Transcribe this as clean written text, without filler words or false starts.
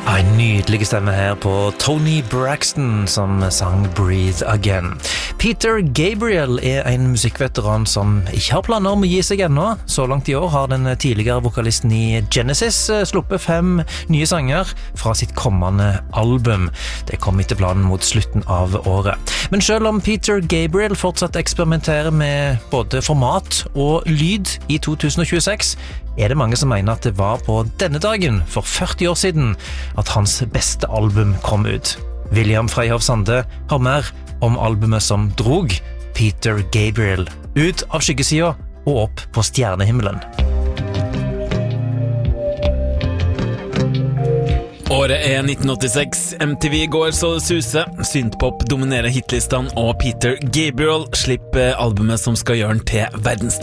En nydelig stemme her på Tony Braxton som sang Breathe Again. Peter Gabriel en musikkveteran som ikke har planer om å gi seg ennå. Så langt i år har den tidligere vokalisten i Genesis sluppet 5 nye sanger fra sitt kommende album. Det kom etter planen mot slutten av året. Men selv om Peter Gabriel fortsatt eksperimenterer med både format og lyd i 2026, det mange som mener at det var på denne dagen for 40 år siden at hans beste album kom ut. William Freyhoff Sande har mer om albumet som drog Peter Gabriel ut av skyggesida og opp på stjernehimmelen. Året 1986, MTV går så det suser, synthpop dominerer hitlistene og Peter Gabriel slipper albumet som skal gjøre den til verdenstjerne.